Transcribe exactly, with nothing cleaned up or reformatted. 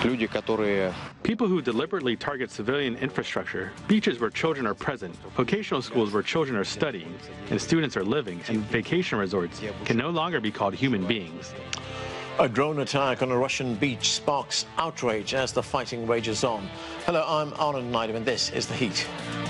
Люди, которые People who deliberately target civilian infrastructure, beaches where children are present, vocational schools where children are studying and students are living, and vacation resorts can no longer be called human beings. A drone attack on a Russian beach sparks outrage as the fighting rages on. Hello, I'm Anand Naidoo, and this is The Heat.